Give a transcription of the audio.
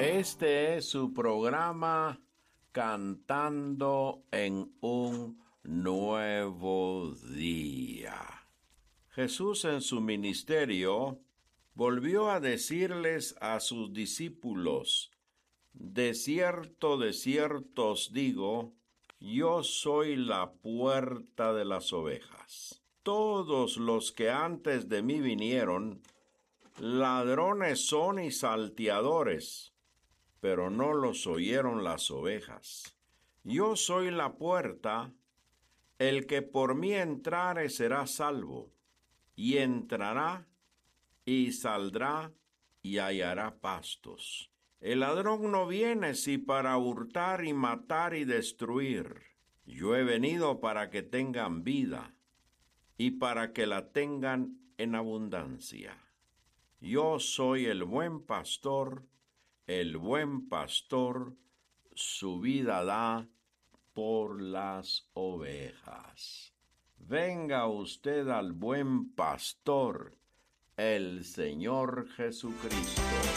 Este es su programa Cantando en un Nuevo Día. Jesús en su ministerio volvió a decirles a sus discípulos: de cierto os digo, yo soy la puerta de las ovejas. Todos los que antes de mí vinieron, ladrones son y salteadores, pero no los oyeron las ovejas. Yo soy la puerta, el que por mí entrare será salvo, y entrará y saldrá y hallará pastos. El ladrón no viene si para hurtar y matar y destruir. Yo he venido para que tengan vida y para que la tengan en abundancia. Yo soy el buen pastor su vida da por las ovejas. Venga usted al buen pastor, el Señor Jesucristo.